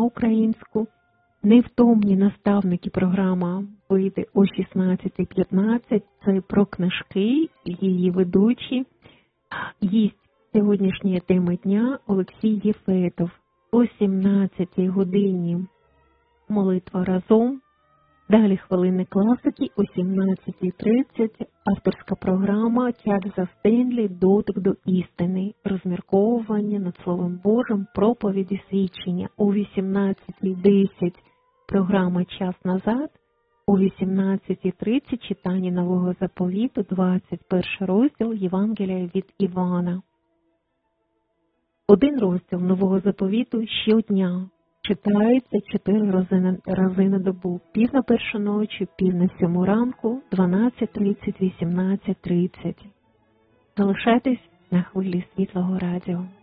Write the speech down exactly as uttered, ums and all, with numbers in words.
українську. Невтомні наставники програма вийде о шістнадцята п'ятнадцять. Це про книжки, її ведучі. Гість сьогоднішньої теми дня Олексій Єфетов. О сімнадцятій годині молитва разом. Далі хвилини класики о сімнадцята тридцять. Авторська програма Чарльза Стенлі «Дотик до істини». Розмірковування над Словом Божим, проповіді, свідчення. О вісімнадцята десять програма «Час назад». О вісімнадцята тридцять читання Нового Заповіту, двадцять перший розділ Євангелія від Івана. Один розділ Нового Заповіту щодня. Читається чотири рази на, рази на добу. Пів на першу ночі, пів на сьому ранку, дванадцять тридцять, вісімнадцять тридцять. Залишайтесь на хвилі Світлого Радіо.